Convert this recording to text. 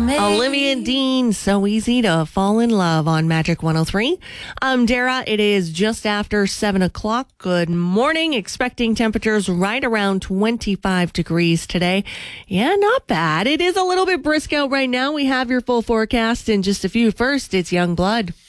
Olivia Dean, so easy to fall in love on Magic 103. I'm Dara. It is just after 7 o'clock. Good morning. Expecting temperatures right around 25 degrees today. Yeah, not bad. It is a little bit brisk out right now. We have your full forecast in just a few. First, it's Youngblood.